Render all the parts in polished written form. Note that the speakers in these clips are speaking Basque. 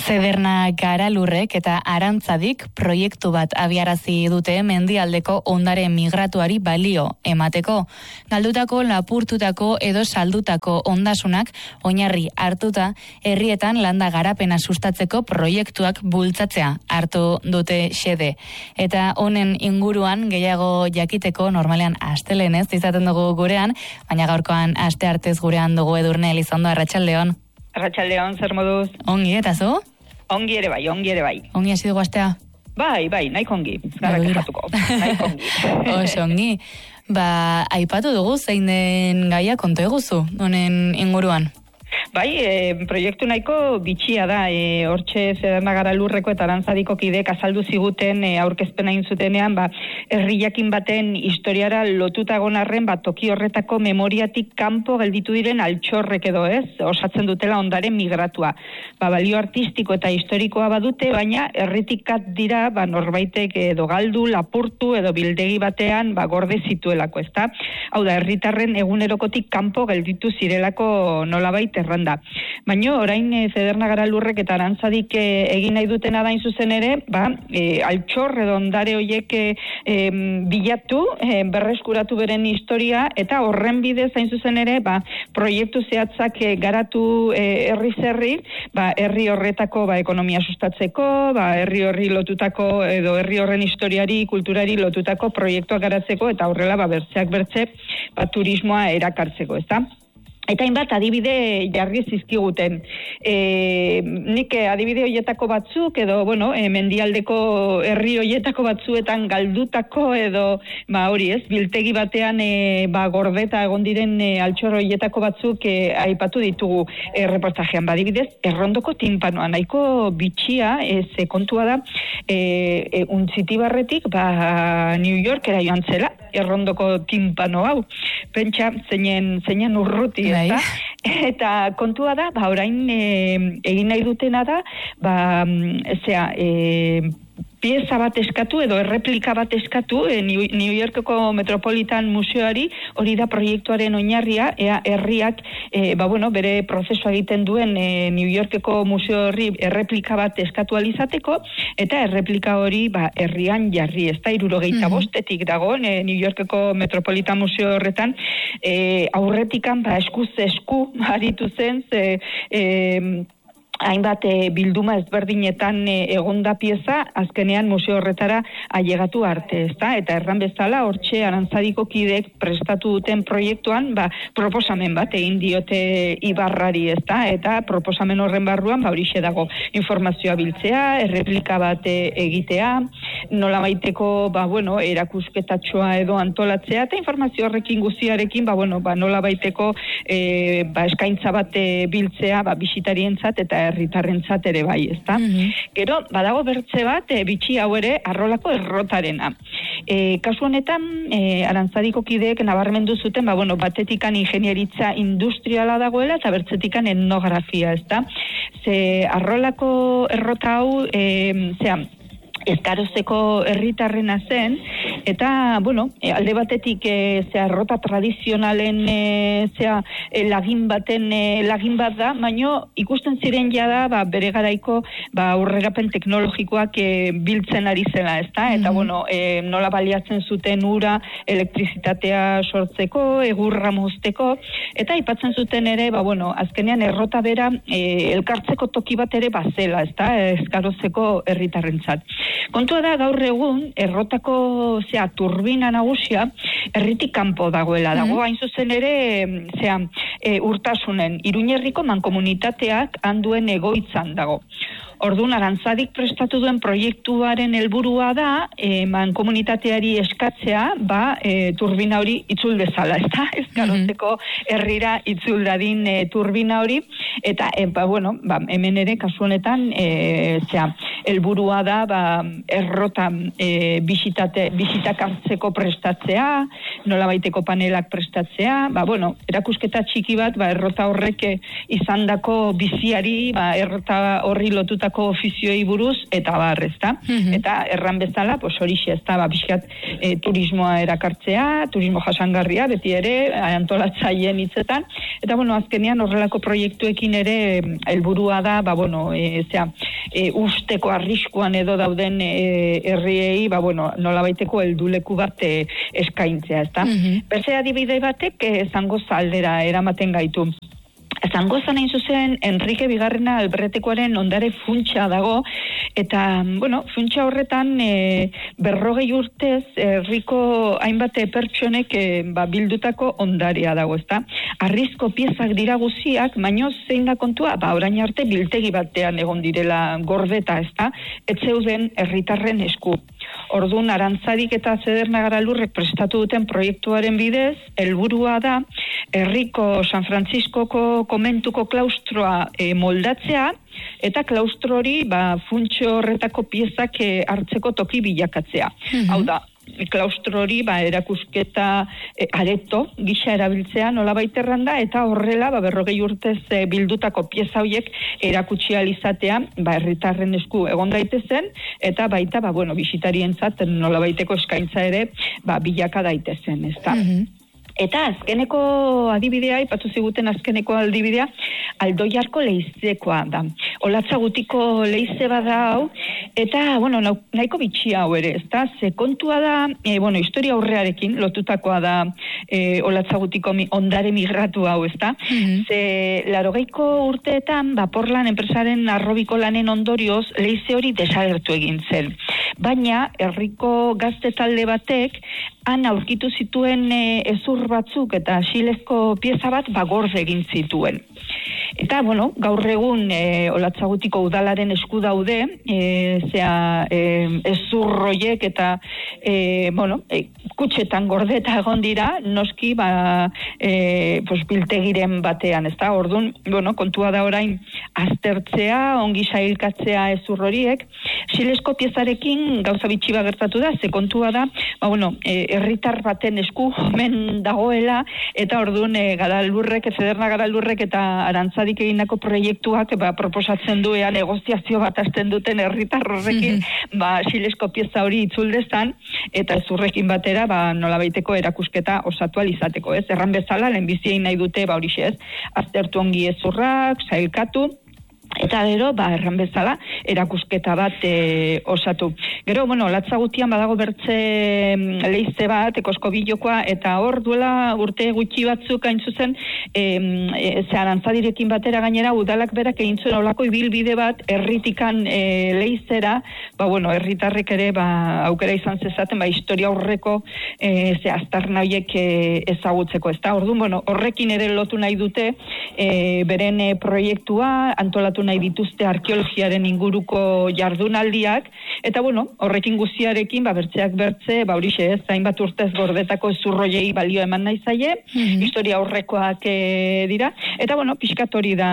Zederna Garalurrek eta Arantzadik proiektu bat abiarazi dute mendialdeko ondare migratuari balio emateko. Galdutako, lapurtutako edo saldutako ondasunak oinarri hartuta herrietan landa garapena sustatzeko proiektuak bultzatzea hartu dute xede. Eta honen inguruan gehiago jakiteko normalean astelenez izaten dugu gurean, baina gaurkoan asteartez gurean dugu Edurne Elizondo. Arratsaldeon. Arratsaldeon, zer moduz? Ongi, eta zu? Ongi ere bai. Ongi hasi dugu astea? Bai, nahiko ongi. Gara kexatuko. Nahiko ongi. Oso ongi. Aipatu dugu zein den gaia kontu eguzu, honen inguruan. Bai, proiektu nahiko bitxia da, hortxe Zederna Garalurreko eta Arantzadiko kideek azaldu ziguten aurkezpena egin zutenean, herri jakin baten historiara lotuta egon arren, toki horretako memoriatik kanpo gelditu diren altxorrek edo ez, osatzen dutela ondare migratua. Balio artistiko eta historikoa badute, baina herritikat dira, norbaitek edo galdu, lapurtu edo bildegi batean gorde zituelako, ezta? Hau da, herritarren egunerokotik kanpo gelditu zirelako nolabait erranda. Baina orain Zederna Garalurrek eta Arantzadik egin nahi dutena da zuzen ere, altxor edo ondare horiek bilatu, berreskuratu beren historia, eta horren bidez hain zuzen ere, proiektu zehatzak garatu herri-zerri, herri horretako ekonomia sustatzeko, herri horri lotutako edo herri horren historiari, kulturari lotutako proiektuak garatzeko, eta horrela bertzeak bertze turismoa erakartzeko, ezta? Eta hainbat adibide jarri zizkiguten. Nik adibide horietako batzuk, edo, mendialdeko herri horietako batzuetan galdutako, edo, hori ez, biltegi batean gordeta egon diren altxor horietako batzuk aipatu ditugu reportajean. Adibidez, Errondoko tinpanoa, nahiko bitxia, kontua da, Untzitibarretik, New Yorkera joan zela, Errondoko tinpano hau. Pentsa, zeinen urruti, eta kontua da, orain egin nahi dutena da, pieza bat eskatu edo erreplika bat eskatu New Yorkeko Metropolitan Museoari, hori da proiektuaren oinarria, herriak bere prozesua egiten duen New Yorkeko museo horri erreplika bat eskatu alizateko, eta erreplika hori herrian jarri, ez da 75 dago New Yorkeko Metropolitan Museo horretan, aurretikan eskuz esku aritu zen, hainbat bilduma ezberdinetan egonda pieza, azkenean museo horretara ailegatu arte, ezta? Eta erran bezala, hortxe Arantzadiko kideek prestatu duten proiektuan, proposamen bat egin diote Ibarrari, ezta? Eta proposamen horren barruan, horixe dago informazioa biltzea, erreplika bat egitea, nola baiteko, erakusketatxoa edo antolatzea, eta informazio horrekin guztiarekin, nola baiteko eskaintza bat biltzea, bisitarientzat eta herritarrentzat ere bai, ezta? Gero, badago bertze bat, bitxi hau ere, Arrolako errotarena. Kasu honetan, Arantzadiko kideek nabarmendu zuten, batetikan ingenieritza industriala dagoela, eta bertzetikan etnografia, ezta? Arrolako errota hau, Ezkarozeko herritarrena zen, eta, alde batetik errota tradizionalen lagin bat da, baina ikusten ziren jada bere garaiko aurrerapen teknologikoak biltzen ari zela, ezta? Eta, nola baliatzen zuten ura, elektrizitatea sortzeko, egurra mozteko, eta aipatzen zuten ere, azkenean errota bera elkartzeko toki bat ere bazela, ezta? Ezkarozeko herritarrentzat. Kontua da, gaur egun, errotako turbina nagusia, herritik kanpo dagoela. Dago, hain zuzen ere, urtasunen, Iruñerriko mankomunitateak handuen egoitzan dago. Orduan, Arantzadik prestatu duen proiektuaren helburua da, mankomunitateari eskatzea, turbina hori itzul dezala, ezta? Ezkarozeko herrira itzul dadin turbina hori, eta, hemen ere, kasu honetan, helburua da errota bisitak hartzeko prestatzea, nolabaiteko panelak prestatzea, erakusketa txiki bat, errota horrek izandako biziari, errota horri lotutako ofizioei buruz, eta ezta? Eta erran bezala, horixe, ezta, pixkat turismoa erakartzea, turismo jasangarria, beti ere, antolatzaileen hitzetan, eta, azkenean horrelako proiektuekin ere helburua da, usteko arriskuan edo dauden herriei, nolabaiteko helduleku bat eskaintzea, ezta? Berze adibide batek Zangoza aldera eramaten gaitu. Zangozan hain zuzen, Enrique Bigarrena Albretekoaren ondare funtsa dago, eta, funtsa horretan 40 urtez herriko hainbat pertsonek bildutako ondarea dago, ezta? Arrizko piezak dira guziak, baino zein da kontua, orain arte biltegi batean egon direla gordeta, ezta? Ez zeuden herritarren esku. Orduan, Arantzadik eta Zedernagara Lurrek prestatu duten proiektuaren bidez, helburua da, herriko San Frantziskoko komentuko klaustroa moldatzea, eta klaustro hori funtxo horretako piezak hartzeko toki bilakatzea. Hau da, klaustro hori erakusketa areto gisa erabiltzea nolabait erranda, eta horrela 40 urtez bildutako pieza horiek erakutsi ahal izatea herritarren esku egon daitezen, eta baita bisitarientzat nolabaiteko eskaintza ere bilaka daitezen, ezta? Eta azkeneko adibidea, ipatu ziguten azkeneko adibidea, Aldoiarko leizekoa da. Olatza gutiko leize bada hau, eta, nahiko bitxi hau ere, ezta? Ze kontua da, historia aurrearekin lotutakoa da Olatza gutiko ondare migratu hau, ezta? Ze 80ko urteetan, Porlan enpresaren arrobiko lanen ondorioz, leize hori desagertu egin zen. Baina, herriko gazte talde batek, han aurkitu zituen ezur batzuk eta xilezko pieza bat gorde egin zituen. Eta, gaur egun Olatzagutiko udalaren esku daude, ezurroiek eta, kutxetan gordeta egon dira, noski, biltegiren batean, ezta? Orduan, kontua da orain aztertzea, ongi sailkatzea ezurroriek, xilezko piezarekin gauza bitxi gertatu da, ze kontua da, herritar baten esku omen dagoela, eta orduan Zederna Lurrek eta Arantzadik egindako proiektuak proposatzen duean negoziazio bat hasten duten herritar horrekin, xilezko pieza hori itzuldezan, eta ezurrekin batera nolabaiteko erakusketa osatu izateko, ez? Erran bezala, lehenbiziein nahi dute, horixe ez, aztertu ongi ezurrak, sailkatu, eta gero, erran bezala, erakusketa bat osatu. Gero, Olatzagutian badago bertze leize bat, Koskobilokoa, eta hor duela urte gutxi batzuk hain zuzen, Arantzadirekin batera gainera, udalak berak egin zuen olako ibilbide bat, herritikan leizera, herritarrek ere, aukera izan zezaten, historia aurreko aztarna horiek ezagutzeko, ezta? Orduan, horrekin ere lotu nahi dute, beren proiektua, antolatu nahi dituzte arkeologiaren inguruko jardunaldiak, eta horrekin guztiarekin, bertzeak bertze, horixe ez, hainbat urtez gordetako ezurroiei balio eman nahi zaie, historia aurrekoak dira, eta pixkat hori da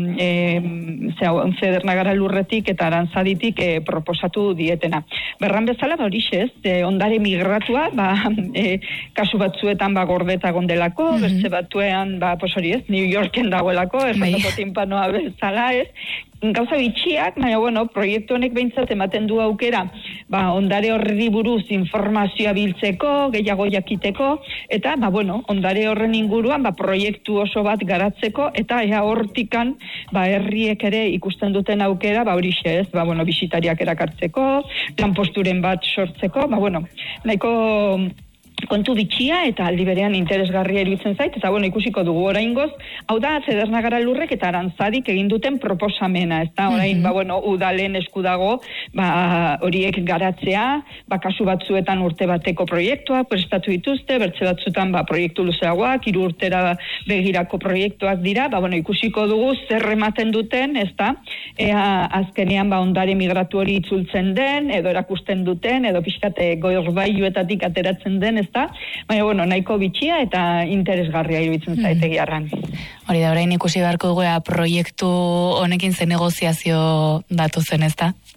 Zedernagara Lurretik eta Arantzaditik proposatu dietena. Berran bezala, horixe ez, ondare migratua, kasu batzuetan gordeta gondelako, bertze batuean, hori ez, New Yorken dagoelako, erratoko timpanoa bezala ez, gauza bitxiak, baina, proiektu honek behintzat ematen du aukera, ondare horri buruz informazioa biltzeko, gehiago jakiteko, eta, ondare horren inguruan, proiektu oso bat garatzeko, eta hortikan, herriek ere ikusten duten aukera, horixe ez, bisitariak erakartzeko, lanposturen bat sortzeko, nahiko kontu bitxia eta aldi berean interesgarria iruditzen zait, eta ikusiko dugu oraingoz, hau da Zedernagara Lurrek eta Arantzadik egin duten proposamena, ez da, orain, udalen esku dago, horiek garatzea, kasu batzuetan urte bateko proiektuak prestatu dituzte, bertze batzuetan proiektu luzeagoak, 3 urtera begirako proiektuak dira, ikusiko dugu zer ematen duten, ez da, azkenean ondare migratu hori itzultzen den, edo erakusten duten, edo pixkate goirbailuetatik ateratzen den, baina, nahiko bitxia eta interesgarria iruditzen zaitegi arran. Hori da, orain ikusi beharko dugu proiektu honekin zen negoziazio datu zen, ez da?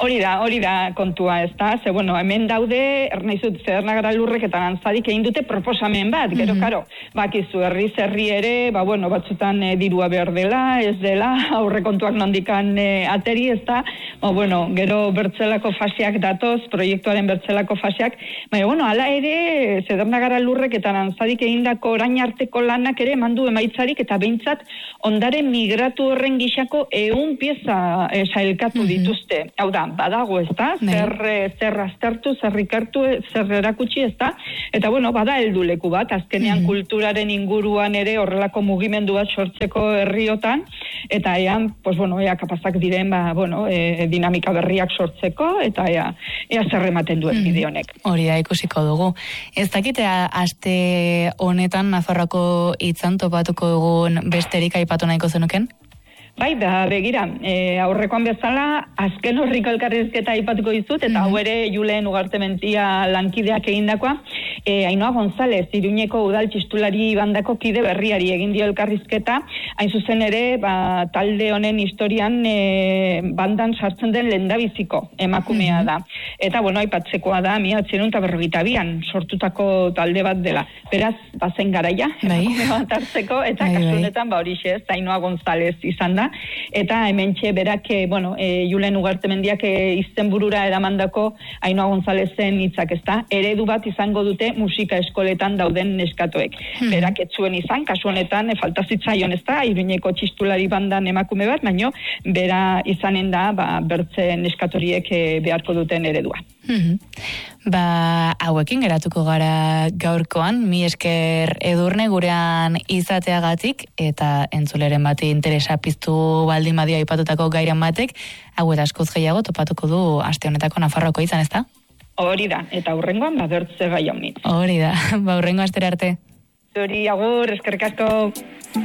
Hori da kontua, ezta? Ze, bueno, hemen daude, ernaizut, Zedernagara Lurrek eta Arantzadik egin dute proposamen bat, gero, karo, bakizu, herri ere, bueno, batzutan dirua behar dela, ez dela, aurrekontuak nondikan ateri, ezta? Bueno, gero bertzelako faseak datoz, proiektuaren bertzelako faseak, baina, bueno, hala ere, Zedernagara Lurrek eta Arantzadik egindako orain arteko lanak ere emandu emaitzarik, eta behintzat, ondare migratu horren gixako 100 pieza sailkatu dituzte. Hau da, badago, ezta? Zer aztertu, zer ikertu, zer erakutsi, ezta? Eta, bueno, bada heldu leku bat, azkenean kulturaren inguruan ere horrelako mugimendu bat sortzeko herriotan, eta ean, pues, bueno, ea kapazak diren, dinamika berriak sortzeko, eta ea zer ematen duen bide honek. Hori da, ikusiko dugu. Ez dakitea, aste honetan, Nafarroako hitzan topatuko dugun besterik aipatu nahiko zenuken? Bai, begira, aurrekoan bezala, azken horriko elkarrizketa aipatuko dizut, eta hau ere Julen Ugartementia lankideak egindakoa, Ainhoa González, Iruñeko udal txistulari bandako kide berriari egin dio elkarrizketa, hain zuzen ere, talde honen historian bandan sartzen den lehendabiziko emakumea da. Eta, bueno, aipatzekoa da, 1942an sortutako talde bat dela. Beraz, bazen garaia, emakume bat hartzeko, eta kasunetan, horixe ez, Ainhoa González izan da, eta hementxe berak, Julen Ugartemendiak izenburura eramandako Ainhoa Gonzálezen hitzak, ezta, eredu bat izango dute musika eskoletan dauden neskatoek. Berak ez zuen izan, kasu honetan falta zitzaion, ezta, Iruñeko txistulari bandan emakume bat, baino bera izanen da, bertze neskatoriek beharko duten eredua. Hauekin geratuko gara gaurkoan, mi esker Edurne gurean izateagatik, eta entzuleren bati interesa piztu baldin badio aipatutako gairan batek, hau eta askoz gehiago topatuko du aste honetako Nafarroako izan, ezta? Hori da, eta hurrengoan bertze gai honit. Hori da, hurrengo astera arte. Zuri, agur, eskerrik asko.